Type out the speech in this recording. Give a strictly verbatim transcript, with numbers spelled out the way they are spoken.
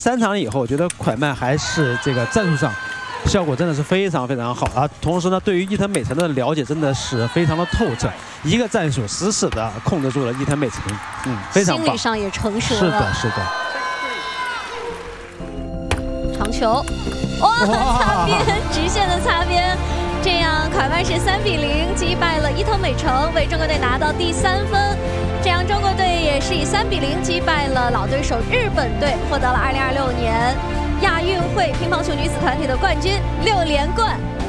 三场以后，我觉得蒯曼还是这个战术上效果真的是非常非常好啊。同时呢，对于伊藤美诚的了解真的是非常的透彻，一个战术死死的控制住了伊藤美诚，嗯，非常棒。 心理上也成熟了。 是的，是的。 长球，哇，擦边，直线的擦边。 这样，蒯曼是三比零击败了伊藤美诚，为中国队拿到第三分。这样，中国队也是以三比零击败了老对手日本队，获得了二零二六年亚运会乒乓球女子团体的冠军，六连冠。